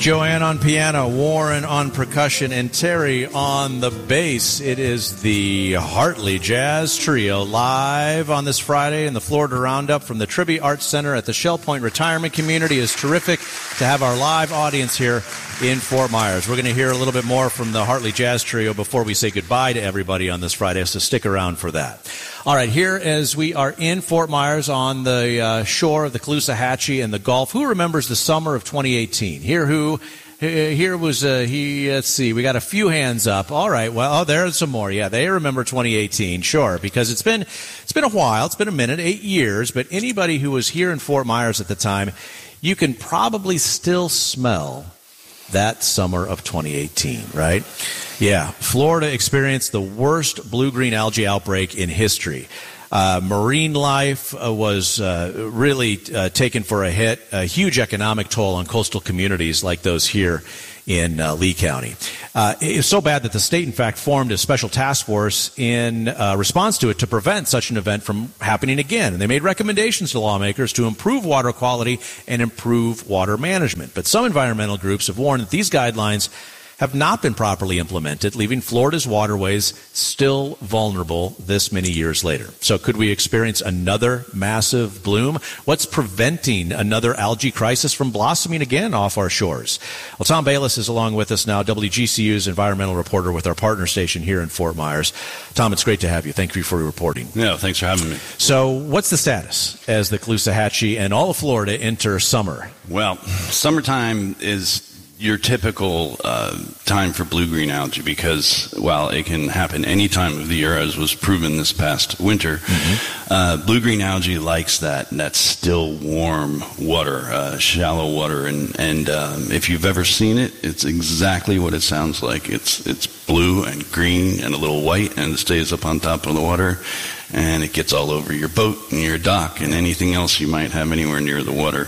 Joanne on piano, Warren on percussion, and Terry on the bass. It is the Hartley Jazz Trio live on this Friday in the Florida Roundup from the Trivia Arts Center at the Shell Point Retirement Community. It's terrific to have our live audience here in Fort Myers. We're going to hear a little bit more from the Hartley Jazz Trio before we say goodbye to everybody on this Friday, so stick around for that. All right, here as we are in Fort Myers on the shore of the Caloosahatchee and the Gulf, who remembers the summer of 2018? Let's see, we got a few hands up. All right, well, there's some more. Yeah, they remember 2018, sure, because it's been a while. It's been a minute, 8 years, but anybody who was here in Fort Myers at the time, you can probably still smell that summer of 2018, right? Yeah, Florida experienced the worst blue-green algae outbreak in history. Marine life was really taken for a hit, a huge economic toll on coastal communities like those here in Lee County. It was so bad that the state, in fact, formed a special task force in response to it to prevent such an event from happening again. And they made recommendations to lawmakers to improve water quality and improve water management. But some environmental groups have warned that these guidelines have not been properly implemented, leaving Florida's waterways still vulnerable this many years later. So could we experience another massive bloom? What's preventing another algae crisis from blossoming again off our shores? Well, Tom Bayless is along with us now, WGCU's environmental reporter with our partner station here in Fort Myers. Tom, it's great to have you. Thank you for reporting. Yeah, thanks for having me. So what's the status as the Caloosahatchee and all of Florida enter summer? Well, summertime is your typical time for blue-green algae because, while it can happen any time of the year, as was proven this past winter, blue-green algae likes that still warm water, shallow water, and if you've ever seen it, it's exactly what it sounds like. It's blue and green and a little white, and it stays up on top of the water, and it gets all over your boat and your dock and anything else you might have anywhere near the water.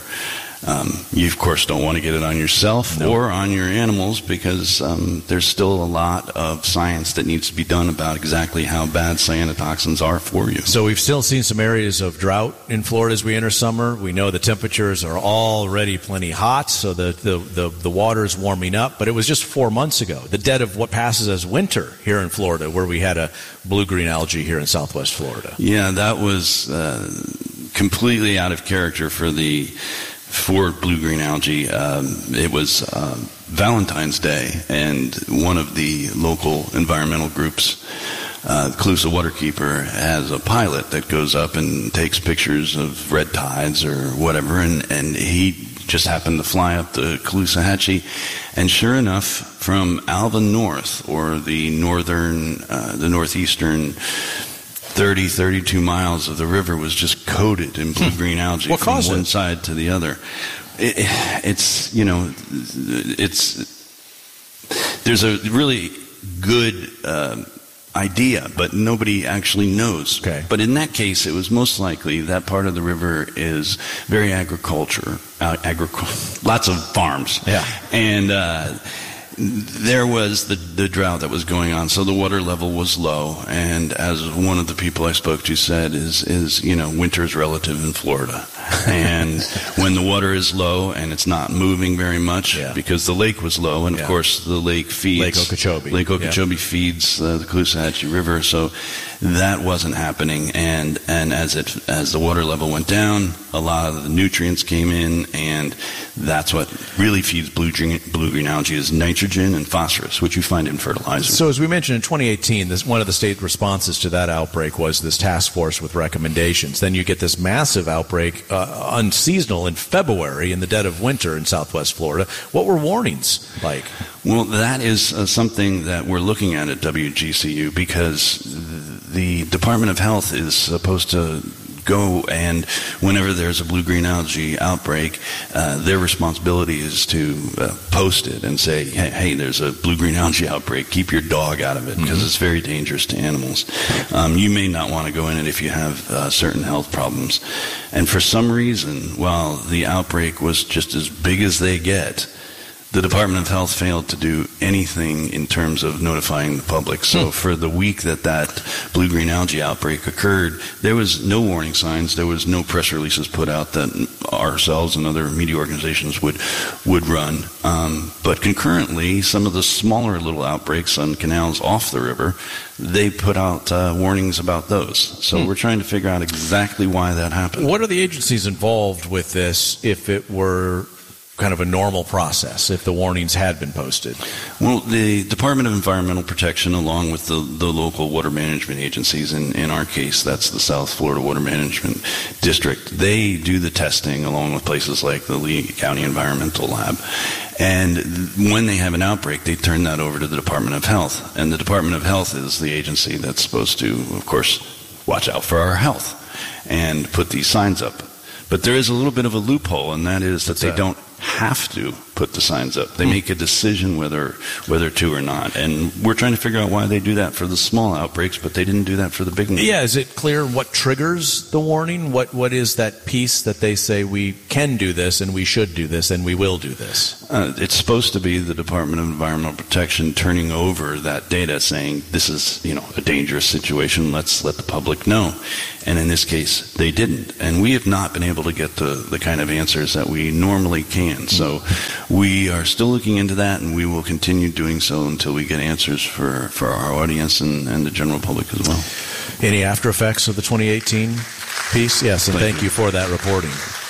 You, of course, don't want to get it on yourself or on your animals because there's still a lot of science that needs to be done about exactly how bad cyanotoxins are for you. So we've still seen some areas of drought in Florida as we enter summer. We know the temperatures are already plenty hot, so the water is warming up. But it was just 4 months ago, the dead of what passes as winter here in Florida, where we had a blue-green algae here in southwest Florida. Yeah, that was completely out of character for blue-green algae. It was Valentine's Day, and one of the local environmental groups, the Calusa Waterkeeper, has a pilot that goes up and takes pictures of red tides or whatever, and he just happened to fly up the Caloosahatchee, and sure enough, from Alva North, or the northeastern 32 miles of the river was just coated in blue-green algae from one side to the other. There's a really good idea, but nobody actually knows. Okay. But in that case, it was most likely that part of the river is very lots of farms. Yeah. And there was the drought that was going on, so the water level was low, and as one of the people I spoke to said, winter is relative in Florida. And when the water is low and it's not moving very much, because the lake was low, and of course the lake feeds Lake Okeechobee. Lake Okeechobee feeds the Caloosahatchee River, so that wasn't happening. And as the water level went down, a lot of the nutrients came in, and that's what really feeds blue-green algae is nitrogen and phosphorus, which you find in fertilizer. So as we mentioned in 2018, one of the state responses to that outbreak was this task force with recommendations. Then you get this massive outbreak unseasonal in February in the dead of winter in southwest Florida. What were warnings like? Well, that is something that we're looking at WGCU because the Department of Health is supposed to go, and whenever there's a blue-green algae outbreak, their responsibility is to post it and say, hey, there's a blue-green algae outbreak. Keep your dog out of it because it's very dangerous to animals. You may not want to go in it if you have certain health problems. And for some reason, while the outbreak was just as big as they get, The Department of Health failed to do anything in terms of notifying the public. So for the week that blue-green algae outbreak occurred, there was no warning signs. There was no press releases put out that ourselves and other media organizations would run. But concurrently, some of the smaller little outbreaks on canals off the river, they put out warnings about those. So we're trying to figure out exactly why that happened. What are the agencies involved with this if it were kind of a normal process, if the warnings had been posted? Well, the Department of Environmental Protection, along with the local water management agencies, in our case, that's the South Florida Water Management District, they do the testing along with places like the Lee County Environmental Lab. And when they have an outbreak, they turn that over to the Department of Health. And the Department of Health is the agency that's supposed to, of course, watch out for our health and put these signs up. But there is a little bit of a loophole, and that is that they don't have to put the signs up. They make a decision whether to or not. And we're trying to figure out why they do that for the small outbreaks, but they didn't do that for the big ones. Yeah, is it clear what triggers the warning? What is that piece that they say we can do this and we should do this and we will do this? It's supposed to be the Department of Environmental Protection turning over that data saying this is, a dangerous situation. Let's let the public know. And in this case, they didn't. And we have not been able to get the kind of answers that we normally can. So we are still looking into that, and we will continue doing so until we get answers for our audience and the general public as well. Any after effects of the 2018 piece? Yes, and thank you for that reporting.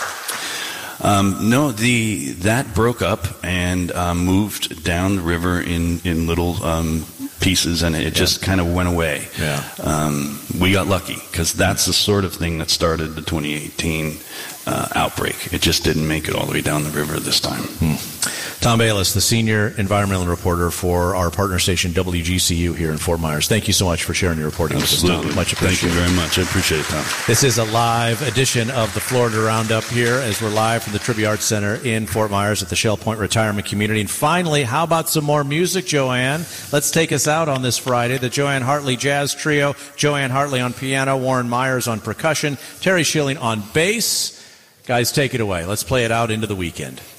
No, that broke up and moved down the river in little pieces, and it just kind of went away. Yeah. We got lucky because that's the sort of thing that started the 2018 outbreak. It just didn't make it all the way down the river this time. Tom Bayliss, the senior environmental reporter for our partner station WGCU here in Fort Myers. Thank you so much for sharing your reporting with us, Tom. Much appreciated. Thank you very much. I appreciate it, Tom. This is a live edition of the Florida Roundup here as we're live from the Trivia Arts Center in Fort Myers at the Shell Point Retirement Community. And finally, how about some more music, Joanne? Let's take us out on this Friday. The Joanne Hartley Jazz Trio, Joanne Hartley on piano, Warren Myers on percussion, Terry Schilling on bass. Guys, take it away. Let's play it out into the weekend.